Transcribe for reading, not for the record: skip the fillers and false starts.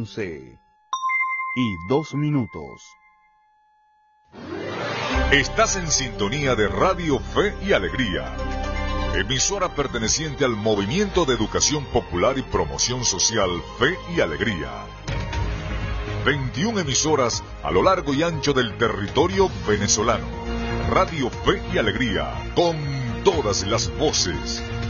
11:02. Estás en sintonía de Radio Fe y Alegría, emisora perteneciente al Movimiento de Educación Popular y Promoción Social Fe y Alegría. 21 emisoras a lo largo y ancho del territorio venezolano. Radio Fe y Alegría, con todas las voces.